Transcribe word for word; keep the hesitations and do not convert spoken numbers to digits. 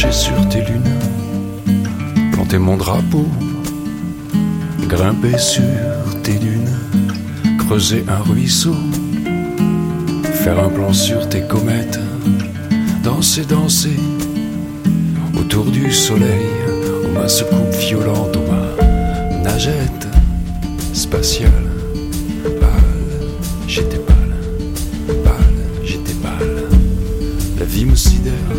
marcher sur tes lunes, planter mon drapeau, grimper sur tes dunes, creuser un ruisseau, faire un plan sur tes comètes, danser, danser autour du soleil, aux mains secoupes violentes, aux mains nagettes spatiales. Pâle, j'étais pâle, pâle, j'étais pâle. La vie me sidère.